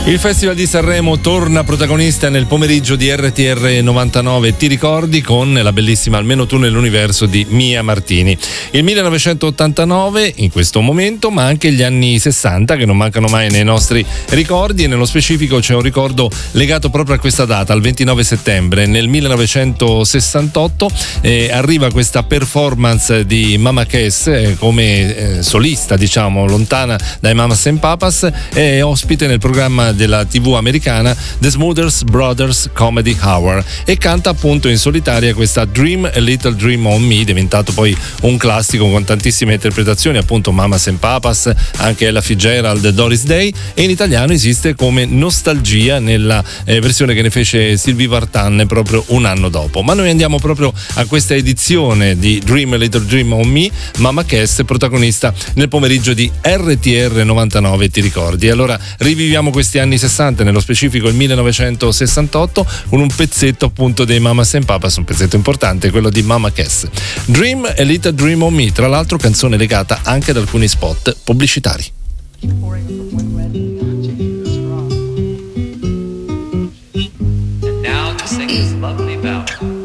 Il Festival di Sanremo torna protagonista nel pomeriggio di RTR 99. Ti ricordi, con la bellissima Almeno tu nell'universo di Mia Martini. Il 1989 in questo momento, ma anche gli anni 60 che non mancano mai nei nostri ricordi, e nello specifico c'è un ricordo legato proprio a questa data, al 29 settembre. Nel 1968 arriva questa performance di Mama Cass come solista, diciamo, lontana dai Mamas and Papas, è ospite nel programma della TV americana The Smothers Brothers Comedy Hour e canta appunto in solitaria questa Dream a Little Dream on Me, diventato poi un classico con tantissime interpretazioni, appunto Mamas and Papas, anche Ella Fitzgerald, Doris Day, e in italiano esiste come Nostalgia nella versione che ne fece Sylvie Vartan proprio un anno dopo. Ma noi andiamo proprio a questa edizione di Dream a Little Dream on Me, Mama Cass protagonista nel pomeriggio di RTR 99, ti ricordi? E allora riviviamo questi anni 60, nello specifico il 1968, con un pezzetto appunto dei Mamas and Papas, un pezzetto importante, quello di Mama Cass. Dream a Little Dream on Me, tra l'altro canzone legata anche ad alcuni spot pubblicitari. And now to sing this lovely ballad.